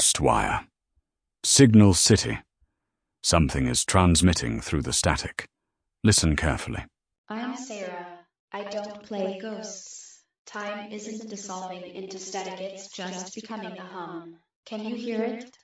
Ghost wire. Signal City. Something is transmitting through the static. Listen carefully. I'm Sarah. I don't play ghosts. Time isn't dissolving into static, it's just becoming a hum. Can you hear it?